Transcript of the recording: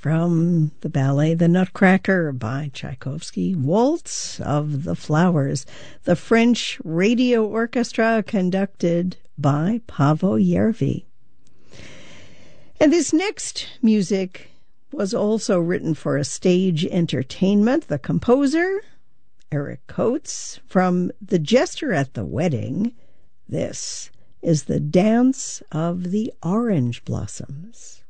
from the ballet The Nutcracker by Tchaikovsky, Waltz of the Flowers, the French Radio Orchestra conducted by Paavo Järvi. And this next music was also written for a stage entertainment. The composer, Eric Coates, from The Jester at the Wedding. This is the Dance of the Orange Blossoms.